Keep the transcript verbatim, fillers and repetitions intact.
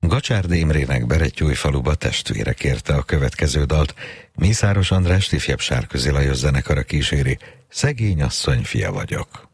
Gacsárd Imrének Berettyóújfaluba testvére kérte a következő dalt. Mészáros András ifjabb Sárközi Lajos zenekara kíséri. Szegény asszony fia vagyok.